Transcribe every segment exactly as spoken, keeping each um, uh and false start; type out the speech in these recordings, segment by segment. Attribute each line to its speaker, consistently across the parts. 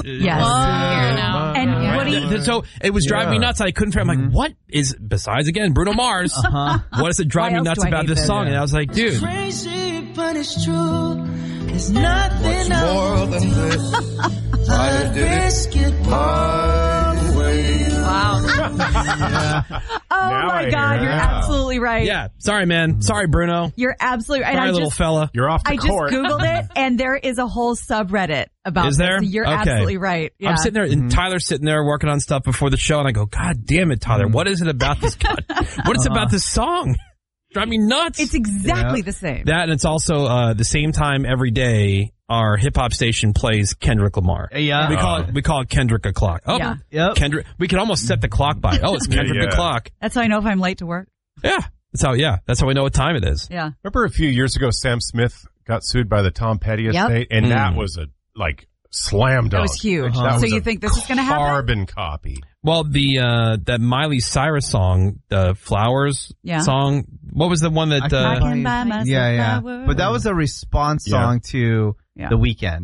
Speaker 1: Yes.
Speaker 2: Oh,
Speaker 1: and
Speaker 2: yeah.
Speaker 1: Woody,
Speaker 3: So it was driving
Speaker 4: Yeah.
Speaker 3: me nuts. I couldn't figure. I'm like,
Speaker 4: Mhm.
Speaker 3: what is besides again Bruno Mars?
Speaker 4: Uh-huh.
Speaker 3: What does it drive
Speaker 1: Why
Speaker 3: me
Speaker 1: else
Speaker 3: nuts
Speaker 1: do I
Speaker 3: about
Speaker 1: hate
Speaker 3: this
Speaker 1: this?
Speaker 3: song? And I was like, dude,
Speaker 5: Crazy, but it's true. There's nothing
Speaker 6: More than this. I did
Speaker 5: risk it
Speaker 6: my way.
Speaker 2: Wow.
Speaker 1: oh
Speaker 4: Now
Speaker 1: my
Speaker 4: I hear
Speaker 1: God,
Speaker 4: it.
Speaker 1: you're
Speaker 4: Yeah.
Speaker 1: absolutely right.
Speaker 3: yeah, sorry, man, sorry, Bruno,
Speaker 1: You're absolutely right.
Speaker 3: sorry,
Speaker 1: And I
Speaker 3: little
Speaker 1: just,
Speaker 3: fella.
Speaker 4: You're off to
Speaker 1: I just
Speaker 4: court.
Speaker 1: Googled it, and there is a whole subreddit about
Speaker 3: Is
Speaker 1: this.
Speaker 3: there?
Speaker 1: So you're
Speaker 3: Okay.
Speaker 1: absolutely right. Yeah.
Speaker 3: I'm sitting there, and Tyler's sitting there working on stuff before the show, and I go, God damn it, Tyler, what is it about this? God, what is it about this song? Drive me nuts.
Speaker 1: It's exactly
Speaker 4: Yeah.
Speaker 1: the same.
Speaker 3: that, and it's also uh, the same time every day. Our hip hop station plays Kendrick Lamar.
Speaker 4: Yeah.
Speaker 3: We call it we call it Kendrick o'clock. Oh,
Speaker 1: Yeah.
Speaker 4: Yep.
Speaker 3: Kendrick. We can almost set the clock by. Oh, it's Kendrick
Speaker 4: Yeah.
Speaker 3: o'clock.
Speaker 1: That's how I know if I'm late to work.
Speaker 3: Yeah, that's how. Yeah, that's how we know what time it is.
Speaker 1: Yeah.
Speaker 4: Remember a few years ago, Sam Smith got sued by the Tom Petty
Speaker 1: Yep.
Speaker 4: estate, and
Speaker 3: Mm.
Speaker 4: that was a like slam dunk.
Speaker 1: That was huge.
Speaker 4: That
Speaker 1: So
Speaker 4: was
Speaker 1: you
Speaker 4: a
Speaker 1: think this is going to happen?
Speaker 4: Carbon copy.
Speaker 3: Well, the uh that Miley Cyrus song, the Flowers
Speaker 1: Yeah.
Speaker 3: song. What was the one
Speaker 7: I
Speaker 3: that?
Speaker 7: can't
Speaker 1: I
Speaker 3: Uh,
Speaker 1: can buy myself
Speaker 7: Yeah, yeah.
Speaker 1: flowers.
Speaker 7: But that was a response
Speaker 4: Yeah.
Speaker 7: song to
Speaker 1: Yeah.
Speaker 7: The Weeknd.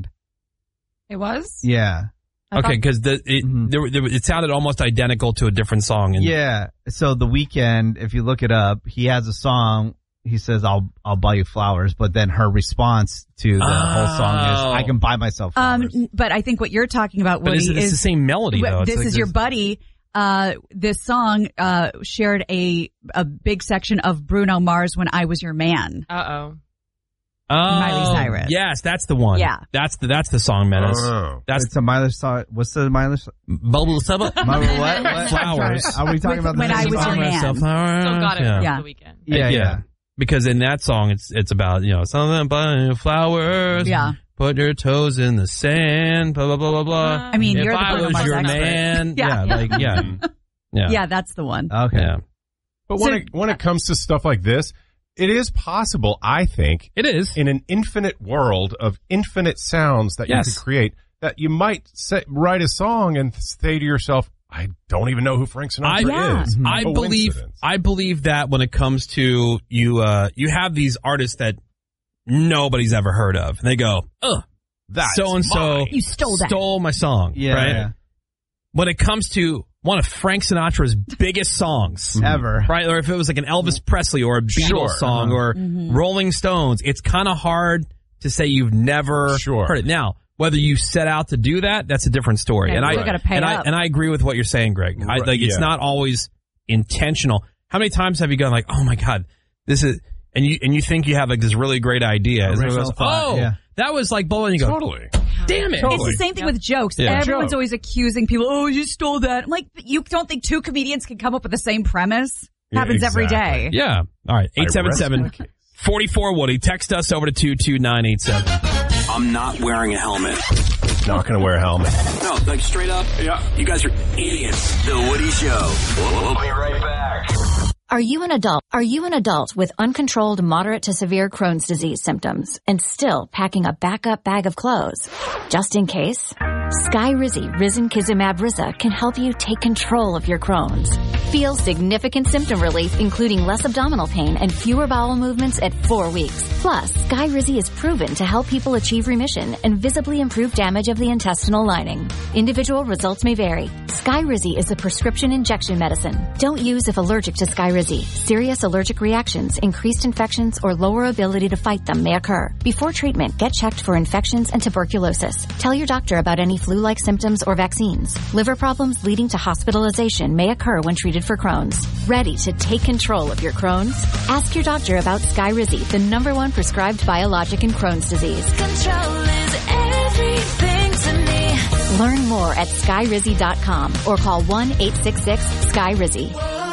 Speaker 2: It was?
Speaker 7: Yeah.
Speaker 2: I
Speaker 3: okay,
Speaker 2: thought-
Speaker 3: because the it,
Speaker 7: Mhm.
Speaker 3: there, there, it sounded almost identical to a different song. And
Speaker 7: Yeah. So The Weeknd, if you look it up, he has a song. He says, "I'll I'll buy you flowers," but then her response to the whole song is,
Speaker 3: Oh.
Speaker 7: "I can buy myself flowers."
Speaker 1: Um, but I think what you're talking about,
Speaker 3: but
Speaker 1: Woody,
Speaker 3: is it, it's
Speaker 1: is
Speaker 3: the same melody though? It's
Speaker 1: this
Speaker 3: like
Speaker 1: is your
Speaker 3: this-
Speaker 1: buddy. Uh, this song uh, shared a a big section of Bruno Mars "When I Was Your Man."
Speaker 2: Uh-oh.
Speaker 3: Oh,
Speaker 1: Miley Cyrus.
Speaker 3: Yes, that's the one.
Speaker 1: Yeah.
Speaker 3: that's the that's the song, Menace.
Speaker 4: Oh.
Speaker 3: That's
Speaker 7: it's a Miley song. What's the Miley song?
Speaker 3: Bubble Sub-
Speaker 7: Miley what? what?
Speaker 3: Flowers.
Speaker 7: Are we talking
Speaker 1: With-
Speaker 7: about the
Speaker 1: When I
Speaker 7: same
Speaker 1: Was Your
Speaker 7: song?
Speaker 1: Man.
Speaker 3: Flowers.
Speaker 2: Still got it
Speaker 3: Yeah.
Speaker 2: from
Speaker 1: Yeah.
Speaker 2: the weekend.
Speaker 7: Yeah,
Speaker 3: Yeah.
Speaker 7: yeah.
Speaker 3: Because in that song, it's it's about, you know, something about flowers.
Speaker 1: Yeah.
Speaker 3: Put your toes in the sand. Blah blah blah blah blah.
Speaker 1: I mean,
Speaker 3: if
Speaker 1: you're the
Speaker 3: I
Speaker 1: Bruno
Speaker 3: was
Speaker 1: Mars
Speaker 3: your
Speaker 1: expert.
Speaker 3: man.
Speaker 1: Yeah.
Speaker 3: Yeah, like yeah, yeah,
Speaker 1: Yeah, that's the one.
Speaker 7: Okay.
Speaker 3: yeah.
Speaker 4: But when
Speaker 1: So-
Speaker 4: it when it comes to stuff like this, it is possible, I think,
Speaker 3: It is.
Speaker 4: in an infinite world of infinite sounds that
Speaker 3: Yes.
Speaker 4: you could create, that you might say, write a song and say to yourself, I don't even know who Frank
Speaker 3: I,
Speaker 4: Sinatra
Speaker 1: Yeah.
Speaker 4: is.
Speaker 3: I believe
Speaker 4: Coincidence.
Speaker 3: I believe that when it comes to you, uh, you have these artists that nobody's ever heard of, and they go, "Ugh,
Speaker 4: That's
Speaker 3: so and so
Speaker 4: mine.
Speaker 1: You stole that.
Speaker 3: stole my song."
Speaker 7: Yeah.
Speaker 3: right?
Speaker 7: yeah.
Speaker 3: When it comes to one of Frank Sinatra's biggest songs,
Speaker 7: Ever.
Speaker 3: right? Or if it was like an Elvis Presley or a Beatles
Speaker 4: Sure.
Speaker 3: song or
Speaker 1: Mhm.
Speaker 3: Rolling Stones, it's kind of hard to say you've never
Speaker 4: Sure.
Speaker 3: heard it. Now, whether you set out to do that, that's a different story.
Speaker 1: Yeah,
Speaker 3: and I
Speaker 1: you gotta pay
Speaker 3: and I
Speaker 1: up.
Speaker 3: and I agree with what you're saying, Greg. I,
Speaker 4: Right,
Speaker 3: like it's
Speaker 4: yeah.
Speaker 3: not always intentional. How many times have you gone like, "Oh my God, this is," and you and you think you have like this really great idea, and someone
Speaker 7: Original
Speaker 3: goes,
Speaker 7: thought,
Speaker 3: "Oh,
Speaker 7: yeah.
Speaker 3: that was like bowling." You go,
Speaker 4: Totally.
Speaker 3: "Damn it!"
Speaker 4: Totally.
Speaker 1: It's the same thing with jokes.
Speaker 3: Yeah.
Speaker 1: Everyone's
Speaker 4: Joke.
Speaker 1: always accusing people, oh, you stole that. I'm like, you don't think two comedians can come up with the same premise?
Speaker 4: Yeah,
Speaker 1: Happens every day.
Speaker 4: exactly.
Speaker 3: Yeah. All right.
Speaker 4: I
Speaker 3: eight seven seven,
Speaker 4: rest my case.
Speaker 3: four four Woody. Text us over to two two nine eight seven.
Speaker 8: I'm not wearing a helmet.
Speaker 4: Not going to wear a helmet.
Speaker 8: No, like straight up. Yeah. You guys are idiots. The Woody Show. We'll be right back.
Speaker 9: Are you an adult? Are you an adult with uncontrolled moderate to severe Crohn's disease symptoms and still packing a backup bag of clothes? Just in case? Skyrizi Risankizumab Riza can help you take control of your Crohn's. Feel significant symptom relief, including less abdominal pain and fewer bowel movements at four weeks. Plus, Skyrizi is proven to help people achieve remission and visibly improve damage of the intestinal lining. Individual results may vary. Skyrizi is a prescription injection medicine. Don't use if allergic to Skyrizi. Serious allergic reactions, increased infections, or lower ability to fight them may occur. Before treatment, get checked for infections and tuberculosis. Tell your doctor about any flu-like symptoms or vaccines. Liver problems leading to hospitalization may occur when treated for Crohn's. Ready to take control of your Crohn's? Ask your doctor about Skyrizi, the number one prescribed biologic in Crohn's disease.
Speaker 5: Control is everything to me.
Speaker 9: Learn more at skyrizi dot com or call one eight six six sky rizi.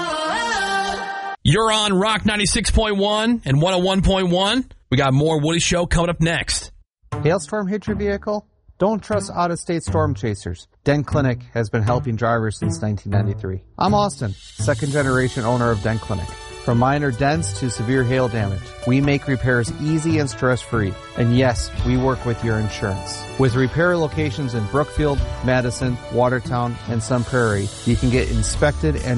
Speaker 3: You're on Rock ninety-six point one and one oh one point one. We got more Woody Show coming up next.
Speaker 10: Hailstorm hit your vehicle? Don't trust out-of-state storm chasers. Den Clinic has been helping drivers since nineteen ninety-three. I'm Austin, second-generation owner of Den Clinic. From minor dents to severe hail damage, we make repairs easy and stress-free. And yes, we work with your insurance. With repair locations in Brookfield, Madison, Watertown, and Sun Prairie, you can get inspected and